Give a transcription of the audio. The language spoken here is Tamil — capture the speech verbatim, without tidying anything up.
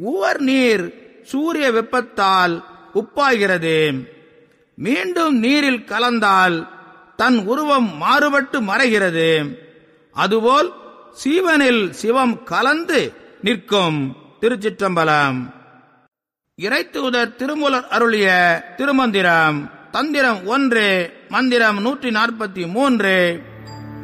உவர் நீர் சூரிய வெப்பத்தால் உப்பாகிறது. மீண்டும் நீரில் கலந்தால் தன் உருவம் மாறுபட்டு மறைகிறது. அதுபோல் சீவனில் சிவம் கலந்து நிற்கும். திருச்சிற்றம்பலம். இறைத்தூதர் திருமூலர் அருளிய திருமந்திரம். தந்திரம் ஒன்று, மந்திரம் நூற்றி நாற்பத்தி மூன்று.